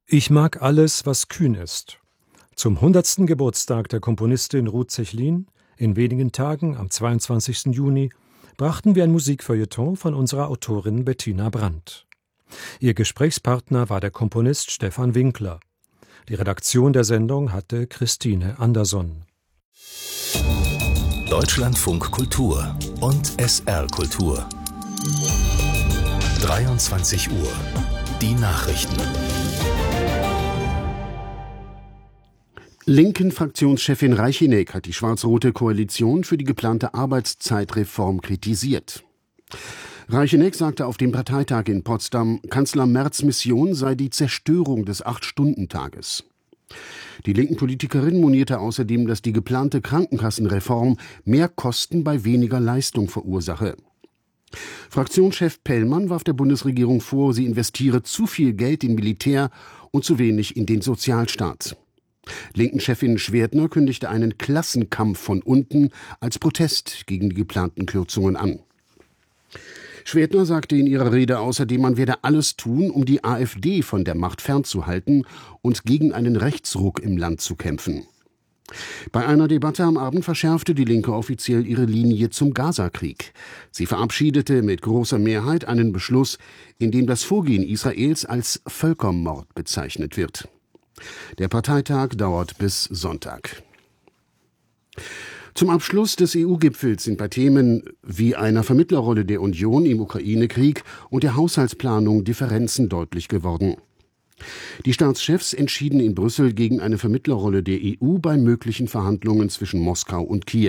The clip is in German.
Ich mag alles, was kühn ist. Zum 100. Geburtstag der Komponistin Ruth Zechlin, in wenigen Tagen am 22. Juni, brachten wir ein Musikfeuilleton von unserer Autorin Bettina Brandt. Ihr Gesprächspartner war der Komponist Stefan Winkler. Die Redaktion der Sendung hatte Christine Anderson. Deutschlandfunk Kultur und SR Kultur. 23 Uhr. Die Nachrichten. Linken-Fraktionschefin Reichinek hat die schwarz-rote Koalition für die geplante Arbeitszeitreform kritisiert. Reichinek sagte auf dem Parteitag in Potsdam, Kanzler Merz' Mission sei die Zerstörung des 8-Stunden-Tages. Die linken Politikerin monierte außerdem, dass die geplante Krankenkassenreform mehr Kosten bei weniger Leistung verursache. Fraktionschef Pellmann warf der Bundesregierung vor, sie investiere zu viel Geld in Militär und zu wenig in den Sozialstaat. Linken-Chefin Schwertner kündigte einen Klassenkampf von unten als Protest gegen die geplanten Kürzungen an. Schwertner sagte in ihrer Rede außerdem, man werde alles tun, um die AfD von der Macht fernzuhalten und gegen einen Rechtsruck im Land zu kämpfen. Bei einer Debatte am Abend verschärfte die Linke offiziell ihre Linie zum Gaza-Krieg. Sie verabschiedete mit großer Mehrheit einen Beschluss, in dem das Vorgehen Israels als Völkermord bezeichnet wird. Der Parteitag dauert bis Sonntag. Zum Abschluss des EU-Gipfels sind bei Themen wie einer Vermittlerrolle der Union im Ukraine-Krieg und der Haushaltsplanung Differenzen deutlich geworden. Die Staatschefs entschieden in Brüssel gegen eine Vermittlerrolle der EU bei möglichen Verhandlungen zwischen Moskau und Kiew.